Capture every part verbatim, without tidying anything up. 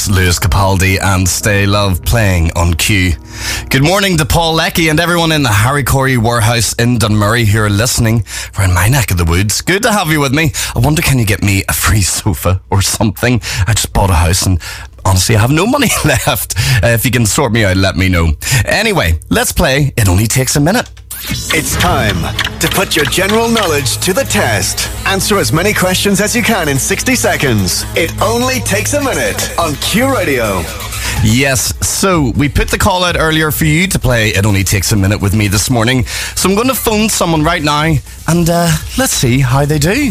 was Lewis Capaldi and Stay Love playing on Q. Good morning to Paul Leckie and everyone in the Harry Corey warehouse in Dunmurry who are listening around my neck of the woods. Good to have you with me. I wonder, can you get me a free sofa or something? I just bought a house and honestly I have no money left. Uh, if you can sort me out, let me know. Anyway, let's play It Only Takes a Minute. It's time to put your general knowledge to the test. Answer as many questions as you can in sixty seconds. It only takes a minute on Q Radio. Yes, so we put the call out earlier for you to play It Only Takes a Minute with me this morning. So I'm going to phone someone right now and uh, let's see how they do.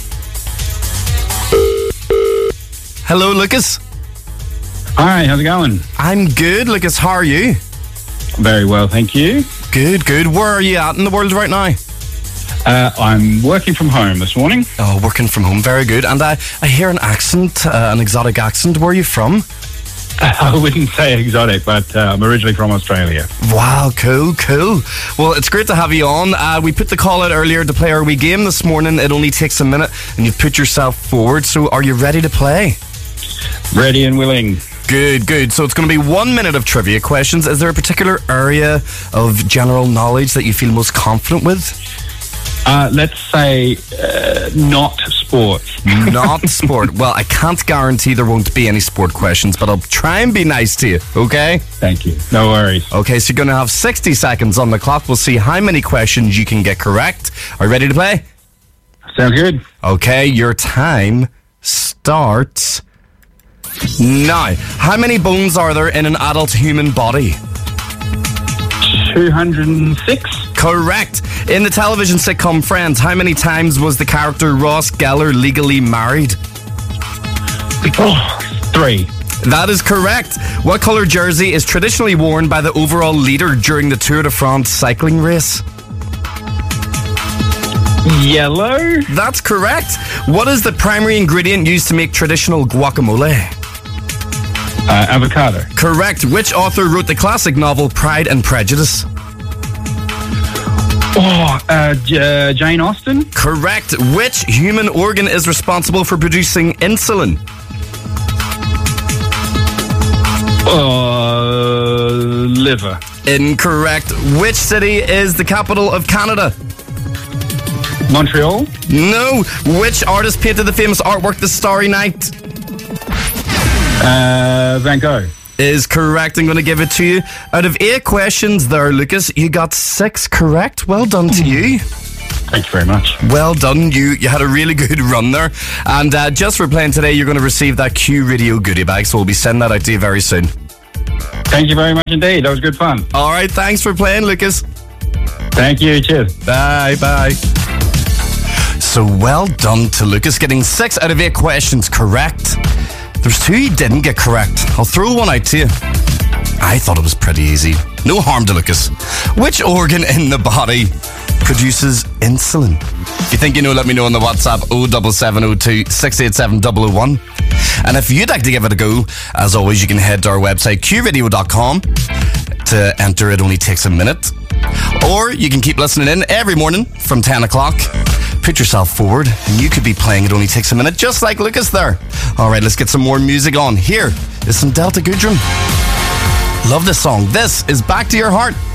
Hello, Lucas. Hi, how's it going? I'm good, Lucas. How are you? Very well, thank you. Good, good. Where are you at in the world right now? Uh, I'm working from home this morning. Oh, working from home. Very good. And I, I hear an accent, uh, an exotic accent. Where are you from? I wouldn't say exotic, but uh, I'm originally from Australia. Wow, cool, cool. Well, it's great to have you on. Uh, we put the call out earlier to play our wee game this morning. It only takes a minute, and you've put yourself forward. So are you ready to play? Ready and willing. Good, good. So it's going to be one minute of trivia questions. Is there a particular area of general knowledge that you feel most confident with? Uh, let's say uh, not sport. Not sport. Well, I can't guarantee there won't be any sport questions, but I'll try and be nice to you, okay? Thank you. No worries. Okay, so you're going to have sixty seconds on the clock. We'll see how many questions you can get correct. Are you ready to play? Sounds good. Okay, your time starts now. How many bones are there in an adult human body? two hundred six. Correct. In the television sitcom Friends, how many times was the character Ross Geller legally married? Oh, three. That is correct. What colour jersey is traditionally worn by the overall leader during the Tour de France cycling race? Yellow. That's correct. What is the primary ingredient used to make traditional guacamole? Uh, avocado. Correct. Which author wrote the classic novel Pride and Prejudice? Oh, uh, J- uh, Jane Austen. Correct. Which human organ is responsible for producing insulin? Uh, liver. Incorrect. Which city is the capital of Canada? Montreal. No. Which artist painted the famous artwork The Starry Night? Uh, Van Gogh. Is correct. I'm going to give it to you. Out of eight questions there, Lucas, you got six correct. Well done to you. Thank you very much. Well done. You you had a really good run there. And uh, just for playing today, you're going to receive that Q Radio goodie bag, so we'll be sending that out to you very soon. Thank you very much indeed. That was good fun. All right. Thanks for playing, Lucas. Thank you. Cheers. Bye. Bye. So well done to Lucas, getting six out of eight questions correct. There's two you didn't get correct. I'll throw one out to you. I thought it was pretty easy. No harm to Lucas. Which organ in the body produces insulin? If you think you know, let me know on the WhatsApp oh seven seven oh two, six eight seven oh oh one. And if you'd like to give it a go, as always, you can head to our website, q radio dot com, to enter It Only Takes a Minute. Or you can keep listening in every morning from ten o'clock. Put yourself forward and you could be playing It Only Takes a Minute, just like Lucas there. Alright, let's get some more music on. Here is some Delta Goodrum. Love this song. This is Back to Your Heart.